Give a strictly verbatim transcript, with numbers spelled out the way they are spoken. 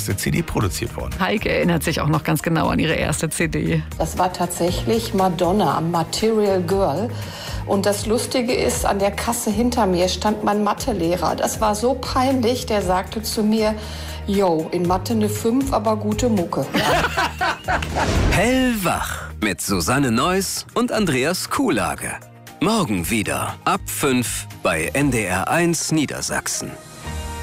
erste C D produziert worden. Heike erinnert sich auch noch ganz genau an ihre erste C D. Das war tatsächlich Madonna, Material Girl. Und das Lustige ist, an der Kasse hinter mir stand mein Mathelehrer. Das war so peinlich, der sagte zu mir, yo, in Mathe eine fünf, aber gute Mucke. Hellwach mit Susanne Neuss und Andreas Kuhlage. Morgen wieder ab fünf bei N D R eins Niedersachsen.